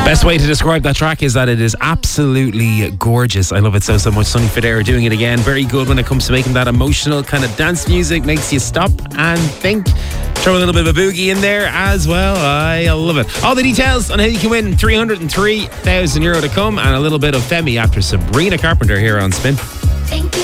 Best way to describe that track is that it is absolutely gorgeous. I love it so much. Sonny Fodera doing it again. Very good when it comes to making that emotional kind of dance music. Makes you stop and think. Throw a little bit of a boogie in there as well. I love it. All the details on how you can win €303,000 to come, and a little bit of Femi after Sabrina Carpenter here on Spin. Thank you.